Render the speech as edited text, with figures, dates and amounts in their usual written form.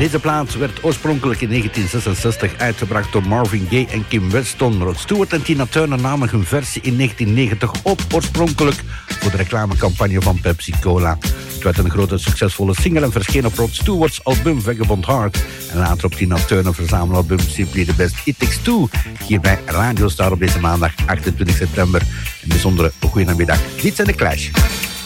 Deze plaat werd oorspronkelijk in 1966 uitgebracht door Marvin Gaye en Kim Weston. Rod Stewart en Tina Turner namen hun versie in 1990 op, oorspronkelijk voor de reclamecampagne van Pepsi Cola. Het werd een grote succesvolle single en verscheen op Rod Stewart's album Vagabond Heart. En later op Tina Turner verzamelalbum Simply the Best. It Takes Two. Hier bij Radio Star op deze maandag 28 september. Een bijzondere goeiemiddag. Dit zijn de Clash.